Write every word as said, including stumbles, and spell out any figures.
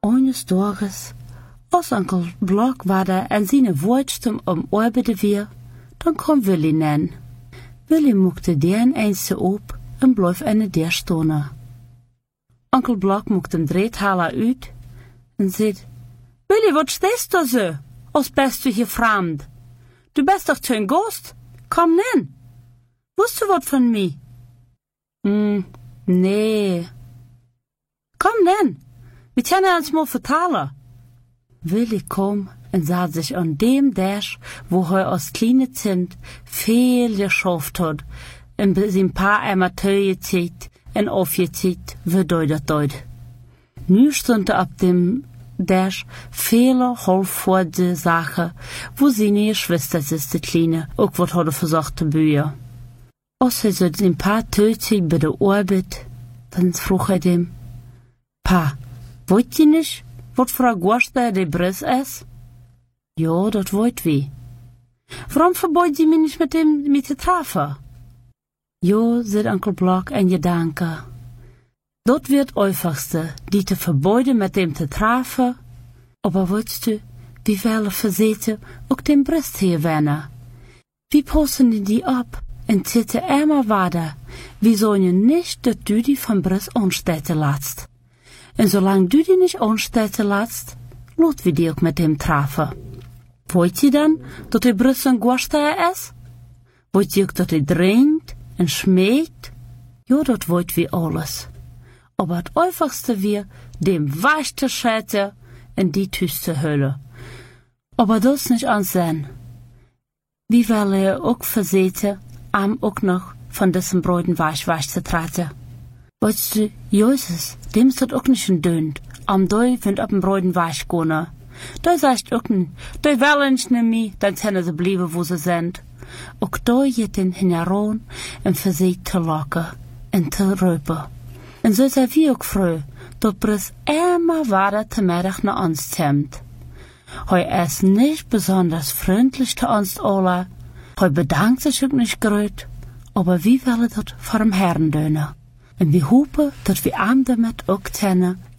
eines Tages, als Onkel Blok war da en seine Woordstum om arbeide weer, dan kwam Willy nen. Willy moekte deren eens op en bleef en der stonen. Onkel Blok moekte hem dreethalen uit en zei, Willy, wat stehst du so, als bist du hier fremd? Du bist doch kein Ghost, komm nen. Wusst du wat von mir? Hm, nee. Komm nen, wir können uns mal vertalen. Willy kom en zat sich an dem Dash, wo er als kleine Kind viel geschafft hat, en bis ein paar Amateure gezieht en aufgezieht, wie deutet deut. Nu stond er ab dem Dash viele halbvorde Sachen, wo seine Schwester ist, die Kleine, auch wat hat er versucht zu bühen. Als er so ein paar Töte bei der Arbeit, dann frug er dem, Pa, wollt ihr nicht, wat für ein Gast der Briss ist? Ja, dat wollt wie. Warum verbeut sie mich nicht mit dem mit zu treffen? Jo, sagt Onkel Blok ein Gedanke. Dat wird einfachste, die te verbeuden mit dem zu treffen. Aber willst du, wie viele Versete auch dem Brist hier wennen? Wie passen die ab? En zitten immer weiter. Wie sollen nicht, dat du die vom Brist anstetten lässt? En zolang du die nicht anstetten lässt, lot wir die auch mit dem treffen. Wollt ihr dann, dat die Brust ein Gasteier ist? Wollt ihr auch, dat die dringt en schmägt? Ja, dat wollt wir alles. Aber das einfachste wir, dem weich zu schätzen en die Tüß zu hüllen. Aber das nicht ansehen. Wie will er auch verseten, am auch noch von dessen Bräuten weich weich zu treten. Weißt du, Jesus, dem ist das auch nicht ein Dönt, am Doi find ab dem Bräuten weich gehen. Da sagt auch nicht, da wollen nicht mehr, dann können sie bleiben, wo sie sind. Auch da geht den hinein und verseht zu locken und zu rüben. Und so sind wir auch froh, dass Briss immer weiter zu Mittag nach uns kommt. Er ist nicht besonders freundlich zu uns alle, er bedankt sich auch nicht gerührt, aber wir wollen das vor dem Herrn tun. Und wir hoffen, dass wir ihm damit auch können,